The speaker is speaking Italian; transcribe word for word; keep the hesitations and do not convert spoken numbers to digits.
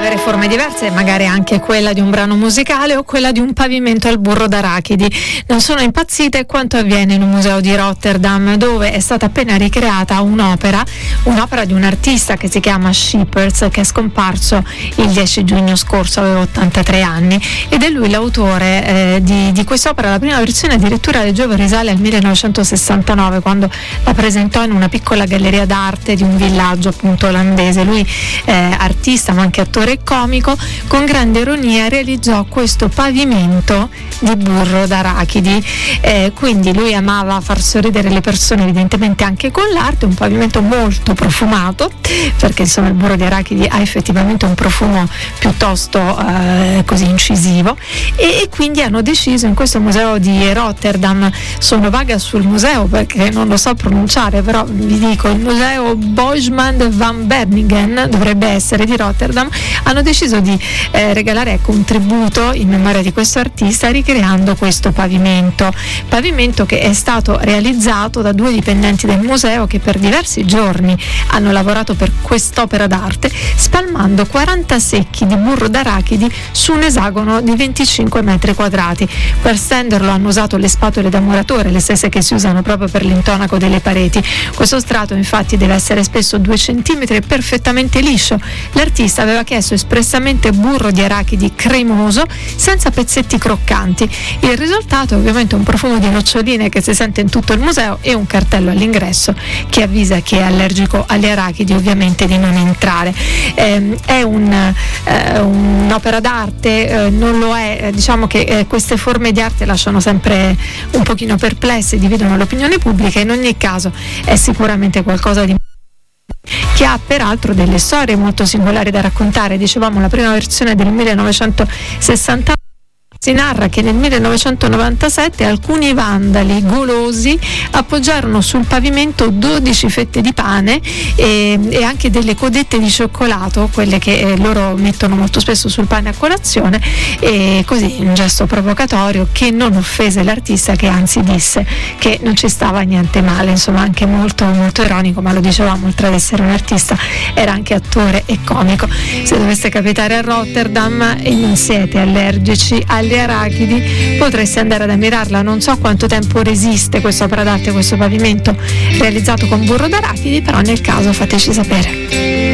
avere forme diverse, magari anche quella di un brano musicale o quella di un pavimento al burro d'arachidi. Non sono impazzite quanto avviene in un museo di Rotterdam, dove è stata appena ricreata un'opera, un'opera di un artista che si chiama Schippers, che è scomparso il dieci giugno scorso, aveva ottantatré anni, ed è lui l'autore eh, di, di quest'opera. La prima versione addirittura del gioco risale al millenovecentosessantanove, quando la presentò in una piccola galleria d'arte di un villaggio appunto olandese. Lui, eh, artista ma anche attore e comico, con grande ironia realizzò questo pavimento di burro d'arachidi. Eh, quindi lui amava far sorridere le persone, evidentemente anche con l'arte, un pavimento molto profumato, perché insomma il burro di arachidi ha effettivamente un profumo piuttosto eh, così incisivo, e, e quindi hanno deciso in questo museo di Rotterdam, sono vaga sul museo perché non lo so pronunciare, però vi dico il museo Boijman van Beuningen dovrebbe essere di Rotterdam, hanno deciso di eh, regalare ecco, un tributo in memoria di questo artista, ricreando questo pavimento pavimento che è stato realizzato da due dipendenti del museo che per diversi giorni hanno lavorato per quest'opera d'arte, spalmando quaranta secchi di burro d'arachidi su un esagono di venticinque metri quadrati. Per stenderlo hanno usato le spatole da muratore, le stesse che si usano proprio per l'intonaco delle pareti. Questo strato infatti deve essere spesso due centimetri e perfettamente liscio. L'artista aveva chiesto espressamente burro di arachidi cremoso senza pezzetti croccanti. Il risultato è ovviamente un profumo di noccioline che si sente in tutto il museo e un cartello all'ingresso che avvisa chi è allergico agli arachidi ovviamente di non entrare. Eh, è un, eh, un'opera d'arte, eh, non lo è, eh, diciamo che eh, queste forme di arte lasciano sempre un pochino perplesse, dividono l'opinione pubblica. In ogni caso è sicuramente qualcosa di che ha peraltro delle storie molto singolari da raccontare. Dicevamo la prima versione del millenovecentosessanta. Si narra che nel millenovecentonovantasette alcuni vandali golosi appoggiarono sul pavimento dodici fette di pane e, e anche delle codette di cioccolato, quelle che eh, loro mettono molto spesso sul pane a colazione, e così un gesto provocatorio che non offese l'artista, che anzi disse che non ci stava niente male, insomma anche molto molto ironico, ma lo dicevamo, oltre ad essere un artista era anche attore e comico. Se doveste capitare a Rotterdam e non siete allergici agli arachidi, potreste andare ad ammirarla. Non so quanto tempo resiste questa opera d'arte, questo pavimento realizzato con burro d'arachidi, però nel caso fateci sapere.